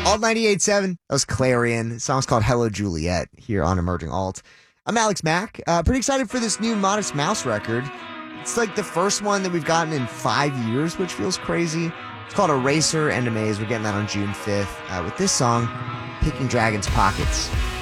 Alt 98.7. That was Clarion. The song's called Hello Juliet here on Emerging Alt. I'm Alex Mack. Pretty excited for this new Modest Mouse record. It's like the first one that we've gotten in 5 years, which feels crazy. It's called Eraser and Amaze. We're getting that on June 5th with this song, Picking Dragons' Pockets.